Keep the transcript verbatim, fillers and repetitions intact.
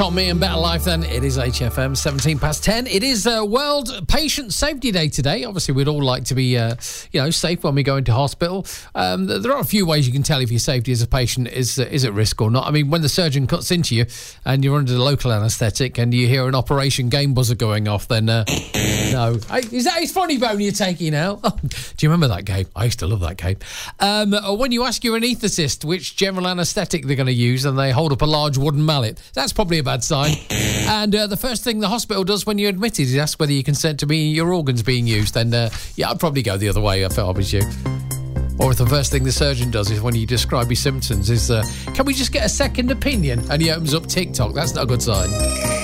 Tom, me and Better Life then. It is H F M, seventeen past ten. It is uh, World Patient Safety Day today. Obviously, we'd all like to be, uh, you know, safe when we go into hospital. Um, there are a few ways you can tell if your safety as a patient is uh, is at risk or not. I mean, when the surgeon cuts into you and you're under the local anaesthetic and you hear an operation game buzzer going off, then uh, no. Hey, is that his funny bone you're taking out? Oh, do you remember that game? I used to love that game. Um, or when you ask your anaesthetist which general anaesthetic they're going to use and they hold up a large wooden mallet, that's probably a bad sign. And uh, the first thing the hospital does when you're admitted is ask whether you consent to be your organs being used. Then, uh, yeah, I'd probably go the other way if I was you. Or if the first thing the surgeon does is when you describe your symptoms is, uh, can we just get a second opinion? And he opens up TikTok. That's not a good sign.